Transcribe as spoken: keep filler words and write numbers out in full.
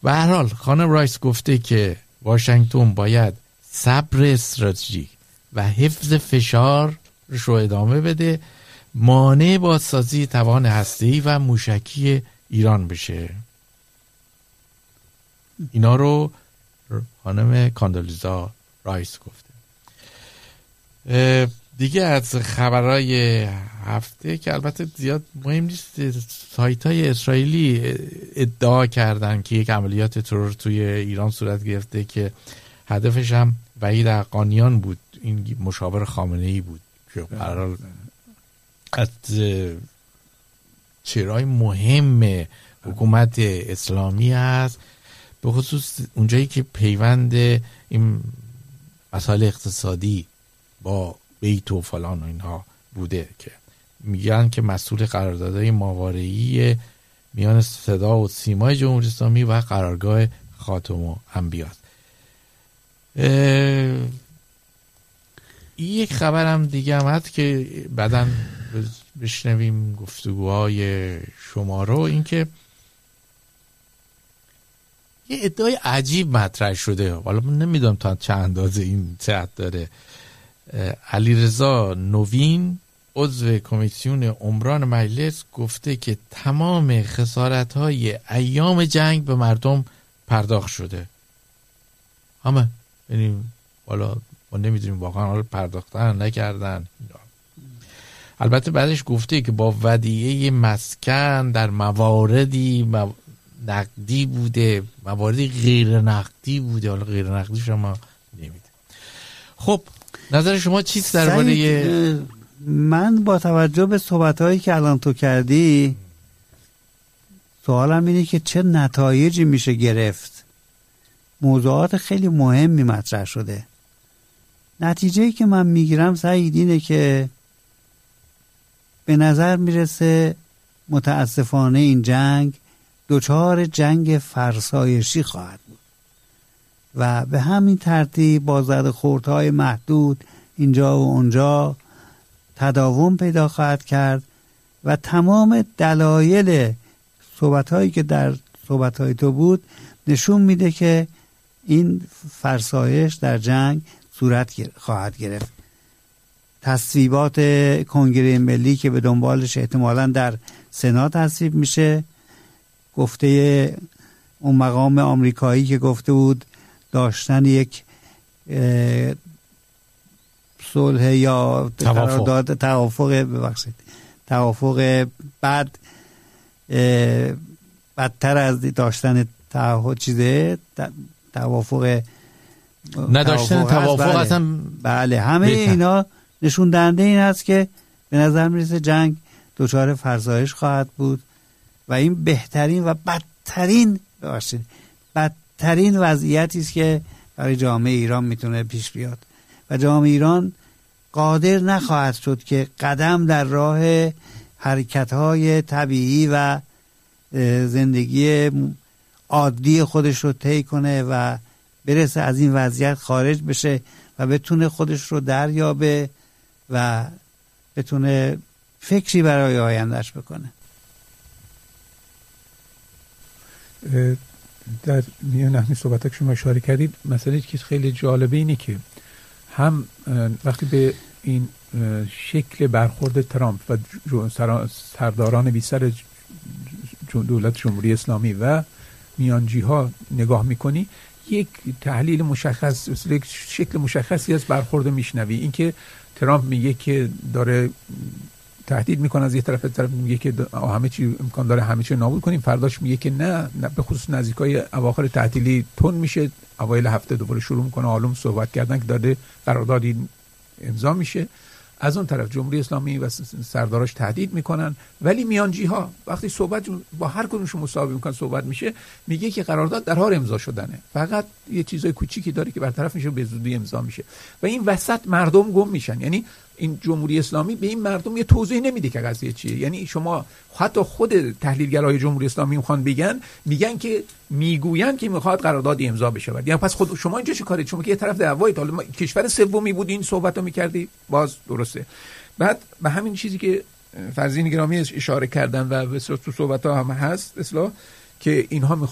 به هر حال خانم رایس گفته که واشنگتن باید صبر استراتژیک و حفظ فشار رو ادامه بده، مانع بازسازی توان هسته‌ای و موشکی ایران بشه. اینا رو خانم کاندولیزا رایس گفته. دیگه از خبرهای هفته که البته زیاد مهم نیست، سایت های اسرائیلی ادعا کردن که یک عملیات ترور توی ایران صورت گرفته که هدفش هم وحید حقانیان بود، این مشاور خامنه‌ای بود که قرار از چهره‌های مهم حکومت اسلامی هست، به خصوص اونجایی که پیوند این مسائل اقتصادی با بیت و فلان و اینها بوده، که میگن که مسئول قراردادهای ماورایی میان صدا و سیمای جمهوری اسلامی و قرارگاه خاتم الانبیا. یک خبرم دیگه هم هست که بعداً بشنویم گفتگوهای شما رو، این که یه ادعای عجیب مطرح شده، حالا من نمیدونم تا چه اندازه این صحت داره. علیرضا نوین عضو کمیسیون عمران مجلس گفته که تمام خسارت‌های ایام جنگ به مردم پرداخت شده. همه، یعنی حالا ما نمیدونیم واقعا حالا پرداختن نکردن. البته بعدش گفته که با ودیعه مسکن در مواردی نقدی بوده، مواردی غیر نقدی بوده، حالا غیر نقدی شما نمیده. خب نظر شما چیست درباره؟ من با توجه به صحبت‌هایی که الان تو کردی سوالم اینه که چه نتایجی میشه گرفت. موضوعات خیلی مهمی مطرح شده. نتیجه‌ای که من میگیرم سعید اینه که به نظر میرسه متاسفانه این جنگ دچار جنگ فرسایشی خواهد بود و به همین ترتیب با زدخوردهای محدود اینجا و اونجا تداوم پیدا خواهد کرد و تمام دلایل صحبت‌هایی که در صحبت‌های تو بود نشون میده که این فرسایش در جنگ صورت خواهد گرفت. تصویبات کنگره ملی که به دنبالش احتمالاً در سنا تصویب میشه، گفته اون مقام آمریکایی که گفته بود داشتن یک صلح یا قرارداد توافق ببخشید توافق بعد بدتر از داشتن تعهد چیزه توافق نداشتن توافق بله. اصلا بله همه بیتن. اینا نشون دهنده این هست که به نظر میرسه جنگ دچار فرسایش خواهد بود و این بهترین و بدترین ببخشید بدترین وضعیتی است که برای جامعه ایران میتونه پیش بیاد و جامعه ایران قادر نخواهد شد که قدم در راه حرکت‌های طبیعی و زندگی عادی خودش رو طی کنه و برسه از این وضعیت خارج بشه و بتونه خودش رو دریابه و بتونه فکری برای آیندهش بکنه. در میان همین صحبت که شما اشاره کردید مسئله که خیلی جالبه اینه که هم وقتی به این شکل برخورد ترامپ و سرداران بی سر دولت جمهوری اسلامی و میانجی ها نگاه میکنی، یک تحلیل مشخص، یک شکل مشخصی از برخورد میشنوی. این که ترامپ میگه که داره تهدید میکنه، از یه طرف طرف میگه که همه چی امکان داره همه چی نابود کنیم، فرداش میگه که نه, نه به خصوص نزدیکای اواخر تعطیلی تون میشه، اوایل هفته دوباره شروع میکنه عالم صحبت کردن که داره قراردادی امضا میشه. از اون طرف جمهوری اسلامی و سرداراش تهدید میکنن، ولی میانجی ها وقتی صحبت با هر کدومشون مصاحبه میکنن صحبت میشه میگه که قرارداد در حال امضا شدنه، فقط یه چیزای کوچیکی داره که برطرف میشه به زودی امضا میشه و این وسط مردم گم میشن. یعنی این جمهوری اسلامی به این مردم یه توضیح نمیده که قضیه چیه. یعنی شما حتی خود تحلیلگرای جمهوری اسلامی میخوان بگن میگن که میگوین که میخواد قرارداد امضا بشه. یعنی پس خود شما اینجا چه کارید؟ شما که یه طرف دعوایید، حالا کشور سومی بود این صحبتو میکردی باز درسته. بعد به همین چیزی که فرزین گرامی اشاره کردن و به صورت تو صحبت‌ها هم هست اصلا که اینها